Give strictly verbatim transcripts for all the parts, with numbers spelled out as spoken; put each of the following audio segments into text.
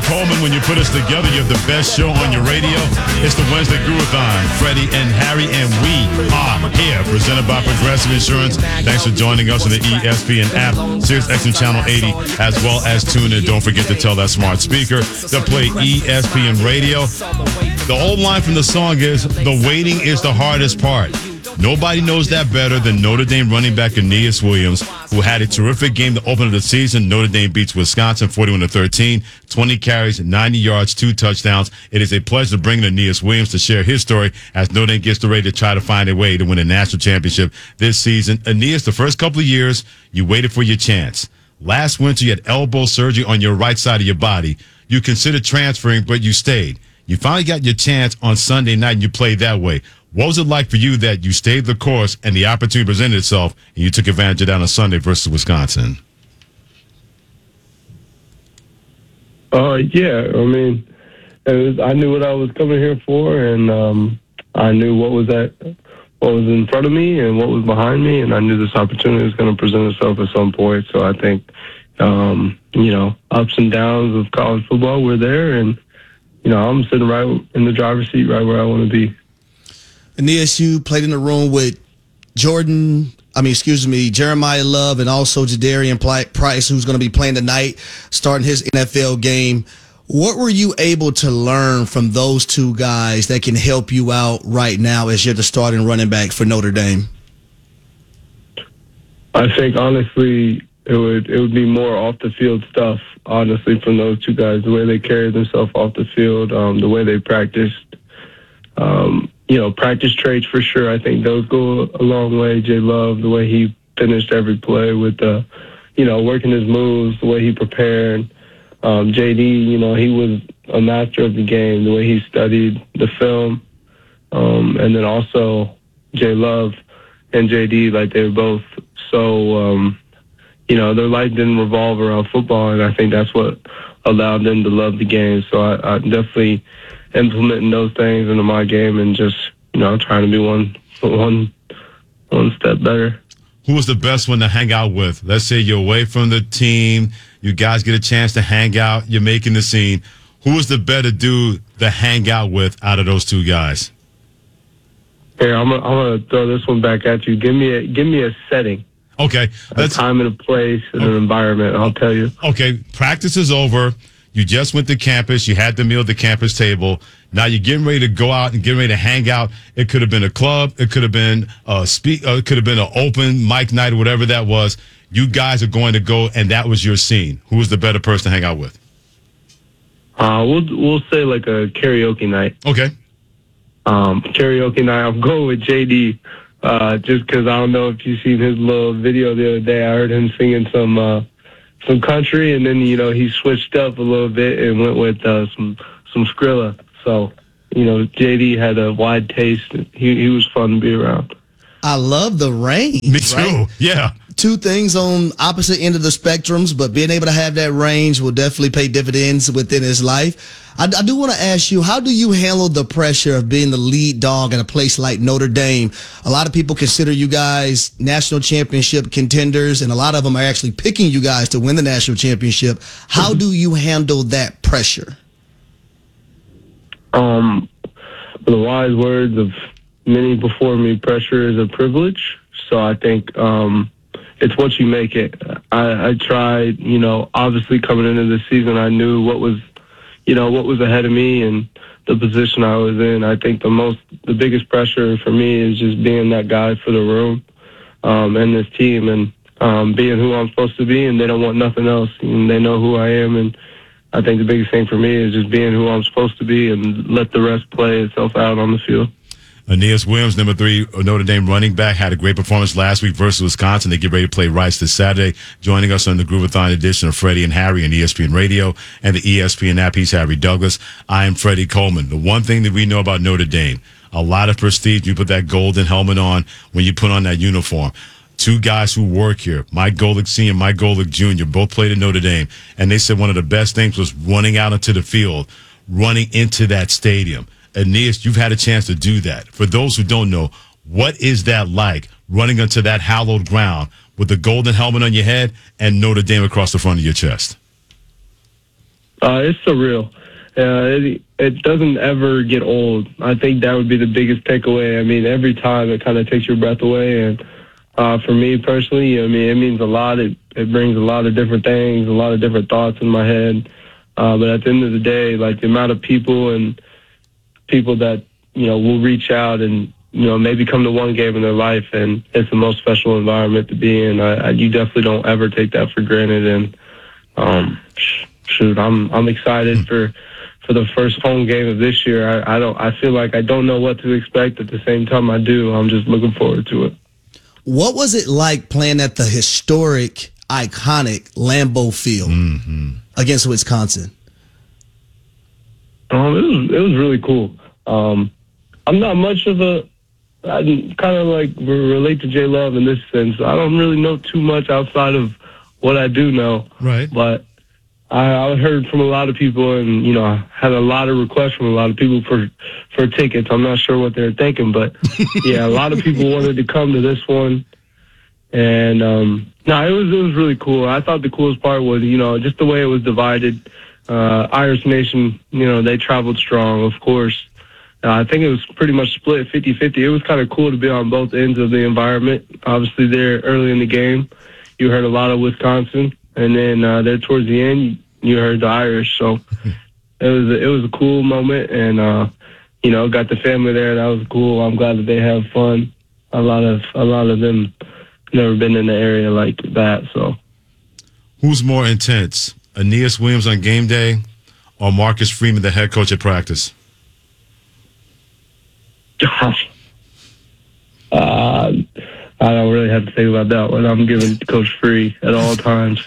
Coleman. When you put us together, you have the best show on your radio. It's the Wednesday Groovathon. Freddie and Harry, and we are here, presented by Progressive Insurance. Thanks for joining us on the E S P N app, Sirius X M Channel eighty, as well as tune in. Don't forget to tell that smart speaker to play E S P N Radio. The old line from the song is, "The waiting is the hardest part." Nobody knows that better than Notre Dame running back Aeneas Williams, who had a terrific game to open up the season. Notre Dame beats Wisconsin forty-one to thirteen, twenty carries, ninety yards, two touchdowns. It is a pleasure to bring Aeneas Williams to share his story as Notre Dame gets ready to try to find a way to win a national championship this season. Aeneas, the first couple of years, you waited for your chance. Last winter, you had elbow surgery on your right side of your body. You considered transferring, but you stayed. You finally got your chance on Sunday night, and you played that way. What was it like for you that you stayed the course and the opportunity presented itself and you took advantage of that on Sunday versus Wisconsin? Uh, yeah, I mean, it was, I knew what I was coming here for, and um, I knew what was at, what was in front of me and what was behind me, and I knew this opportunity was going to present itself at some point. So I think, um, you know, ups and downs of college football were there, and you know, I'm sitting right in the driver's seat, right where I want to be. Aeneas, you played in the room with Jordan, I mean, excuse me, Jeremiah Love, and also Jadarian Price, who's going to be playing tonight, starting his N F L game. What were you able to learn from those two guys that can help you out right now as you're the starting running back for Notre Dame? I think, honestly, it would it would be more off the field stuff, honestly, from those two guys, the way they carried themselves off the field, um, the way they practiced. Um, you know, practice traits for sure. I think those go a long way. Jay Love, the way he finished every play with, uh, you know, working his moves, the way he prepared. Um, J D, you know, he was a master of the game, the way he studied the film. Um, and then also Jay Love and J D, like they were both so, um, you know, their life didn't revolve around football, and I think that's what allowed them to love the game. So I, I definitely implementing those things into my game and just, you know, trying to be one, one, one step better. Who was the best one to hang out with? Let's say you're away from the team, you guys get a chance to hang out, you're making the scene. Who was the better dude to hang out with out of those two guys? Here, I'm gonna, I'm gonna throw this one back at you. Give me a, give me a setting. Okay, a time and a place and okay. an environment. I'll tell you. Okay, practice is over. You just went to campus. You had the meal at the campus table. Now you're getting ready to go out and getting ready to hang out. It could have been a club. It could have been a speak. Uh, it could have been an open mic night or whatever that was. You guys are going to go, and that was your scene. Who was the better person to hang out with? Uh, we'll we'll say like a karaoke night. Okay. Um, karaoke night. I'm going with J D. Uh, just because I don't know if you've seen his little video the other day. I heard him singing some. Uh, Some country, and then, you know, he switched up a little bit and went with uh, some some Skrilla. So, you know, J D had a wide taste. He he was fun to be around. I love the range. Me too. Right? Yeah. Two things on opposite end of the spectrums, but being able to have that range will definitely pay dividends within his life. I, I do want to ask you, how do you handle the pressure of being the lead dog in a place like Notre Dame? A lot of people consider you guys national championship contenders, and a lot of them are actually picking you guys to win the national championship. How do you handle that pressure? Um, the wise words of many before me, pressure is a privilege. So I think um, it's what you make it. I, I tried, you know, obviously coming into the season, I knew what was, you know, what was ahead of me and the position I was in. I think the most, the biggest pressure for me is just being that guy for the room um, and this team, and um, being who I'm supposed to be, and they don't want nothing else. And they know who I am, and I think the biggest thing for me is just being who I'm supposed to be and let the rest play itself out on the field. Aeneas Williams, number three Notre Dame running back, had a great performance last week versus Wisconsin. They get ready to play Rice this Saturday. Joining us on the Groovathon edition of Freddie and Harry on E S P N Radio and the E S P N app, he's Harry Douglas. I am Freddie Coleman. The one thing that we know about Notre Dame, a lot of prestige. You put that golden helmet on when you put on that uniform. Two guys who work here, Mike Golick Senior and Mike Golick Junior, both played at Notre Dame. And they said one of the best things was running out into the field, running into that stadium. Aeneas, you've had a chance to do that. For those who don't know, what is that like, running onto that hallowed ground with the golden helmet on your head and Notre Dame across the front of your chest? Uh, it's surreal. Uh, it, it doesn't ever get old. I think that would be the biggest takeaway. I mean, every time it kind of takes your breath away. And uh, for me personally, I mean, it means a lot. It, it brings a lot of different things, a lot of different thoughts in my head. Uh, but at the end of the day, like the amount of people and people that, you know, will reach out and, you know, maybe come to one game in their life, and it's the most special environment to be in. I, I, you definitely don't ever take that for granted. And um, shoot, I'm I'm excited for for the first home game of this year. I, I don't. I feel like I don't know what to expect. At the same time, I do. I'm just looking forward to it. What was it like playing at the historic, iconic Lambeau Field mm-hmm. against Wisconsin? Um, it was it was really cool. Um, I'm not much of a. I kind of like relate to J Love in this sense. I don't really know too much outside of what I do know. Right. But I, I heard from a lot of people, and you know, I had a lot of requests from a lot of people for for tickets. I'm not sure what they're thinking, but yeah, a lot of people wanted to come to this one, and um, no, it was it was really cool. I thought the coolest part was, you know, just the way it was divided. Uh, Irish Nation, you know, they traveled strong, of course. Uh, I think it was pretty much split fifty-fifty. It was kind of cool to be on both ends of the environment. Obviously, there early in the game, you heard a lot of Wisconsin, and then uh, there towards the end, you heard the Irish. So it was a, it was a cool moment, and uh, you know, got the family there. That was cool. I'm glad that they have fun. A lot of a lot of them never been in the area like that. So, who's more intense, Aeneas Williams on game day, or Marcus Freeman, the head coach at practice? uh, I don't really have to think about that one. I'm giving Coach Free at all times.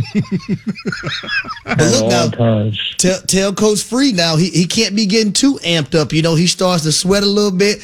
But look all now, times. Tell, tell Coach Free now he, he can't be getting too amped up. You know, he starts to sweat a little bit.